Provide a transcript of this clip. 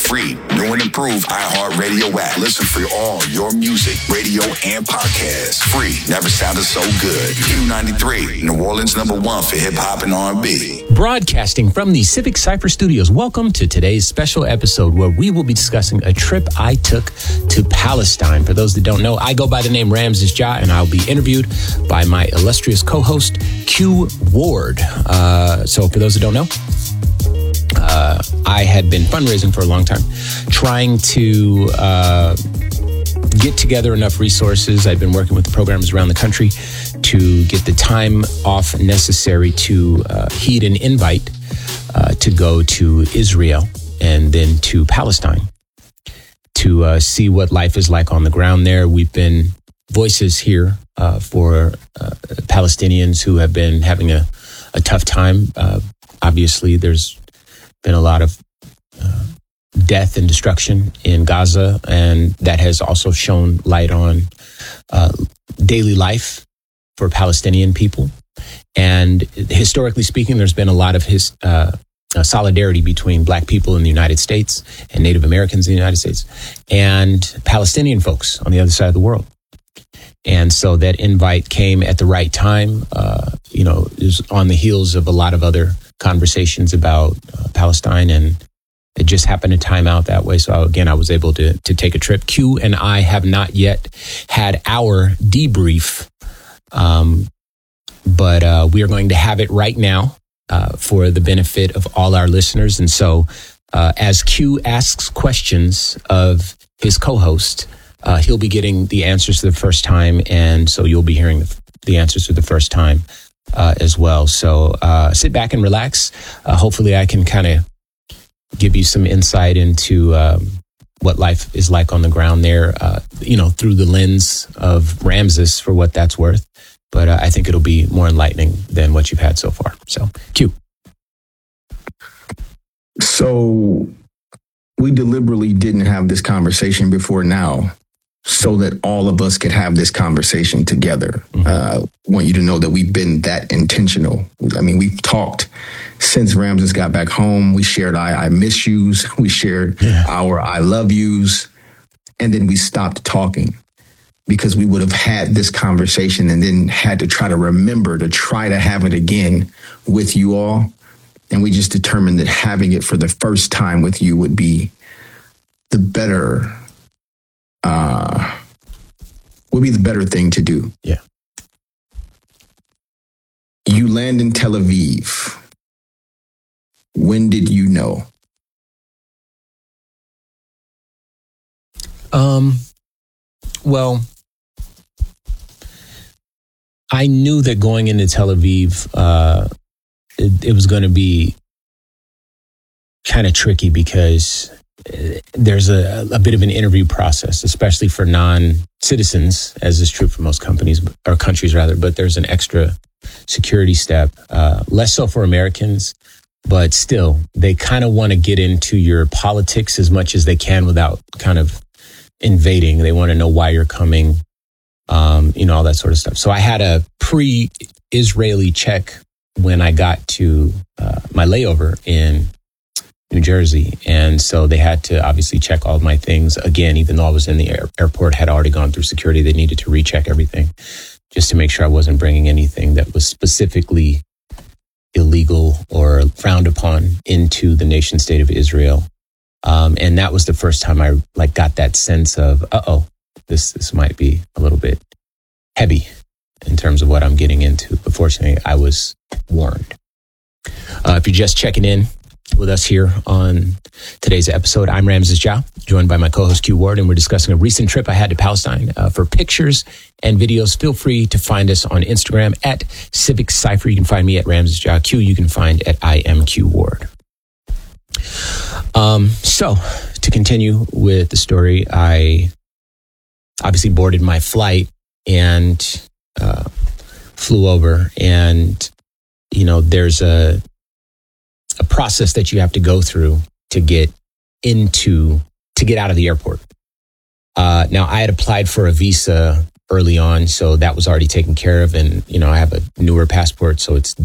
free new and improved iHeartRadio app. Listen for all your music, radio, and podcasts. Free. Never sounded so good. Q93, New Orleans #1 for hip hop and R&B. Broadcasting from the Civic Cypher Studios. Welcome to today's special episode where we will be discussing a trip I took to Palestine. For those that don't know, I go by the name Ramses Ja, and I'll be interviewed by my illustrious co-host, Q Ward. So for those that don't know, I had been fundraising for a long time, trying to get together enough resources. I'd been working with the programs around the country to get the time off necessary to heed an invite to go to Israel and then to Palestine to see what life is like on the ground there. We've been voices here for Palestinians who have been having a tough time. Obviously, there's been a lot of death and destruction in Gaza, and that has also shone light on daily life for Palestinian people. And historically speaking, there's been a lot of solidarity between Black people in the United States and Native Americans in the United States and Palestinian folks on the other side of the world. And so that invite came at the right time. It was on the heels of a lot of other conversations about Palestine, and it just happened to time out that way. So again, I was able to take a trip. Q and I have not yet had our debrief, but we are going to have it right now for the benefit of all our listeners. And so as Q asks questions of his co-host, he'll be getting the answers for the first time, and so you'll be hearing the answers for the first time as well. So sit back and relax. Hopefully I can kind of give you some insight into what life is like on the ground there, through the lens of Ramses, for what that's worth. But I think it'll be more enlightening than what you've had so far. So, Q. So we deliberately didn't have this conversation before now, so that all of us could have this conversation together. I want you to know that we've been that intentional. I mean, we've talked since Ramses got back home. We shared I miss yous. We shared our I love yous. And then we stopped talking because we would have had this conversation and then had to try to remember to try to have it again with you all. And we just determined that having it for the first time with you would be the better thing to do. Yeah. You land in Tel Aviv. When did you know? Well, I knew that going into Tel Aviv, it was going to be kind of tricky because there's a bit of an interview process, especially for non-citizens, as is true for most companies or countries rather, but there's an extra security step, less so for Americans, but still they kind of want to get into your politics as much as they can without kind of invading. They want to know why you're coming, all that sort of stuff. So I had a pre-Israeli check when I got to my layover in New Jersey. And so they had to obviously check all of my things again, even though I was in the airport, had already gone through security. They needed to recheck everything just to make sure I wasn't bringing anything that was specifically illegal or frowned upon into the nation state of Israel. And that was the first time I got that sense of, this might be a little bit heavy in terms of what I'm getting into. But fortunately, I was warned. If you're just checking in with us here on today's episode, I'm Ramses Ja, joined by my co-host Q Ward, and we're discussing a recent trip I had to Palestine. For pictures and videos, feel free to find us on Instagram at Civic Cypher. You can find me at Ramses Ja. Q you can find at I am Q Ward. So to continue with the story, I obviously boarded my flight and flew over, and there's a process that you have to go through to get out of the airport. Now I had applied for a visa early on, so that was already taken care of, and I have a newer passport, so it's